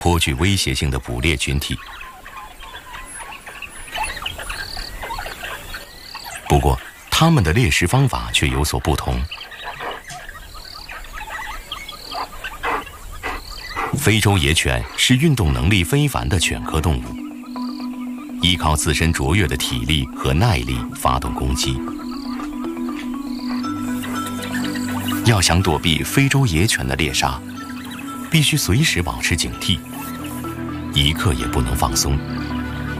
颇具威胁性的捕猎群体。不过，它们的猎食方法却有所不同。非洲野犬是运动能力非凡的犬科动物，依靠自身卓越的体力和耐力发动攻击。要想躲避非洲野犬的猎杀，必须随时保持警惕，一刻也不能放松。